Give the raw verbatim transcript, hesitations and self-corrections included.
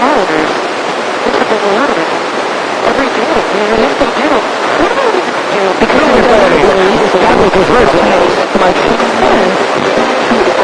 followers. Look at the water. Every day. Yes, they do. What do they do? Because they're going to establish his words. Like she says,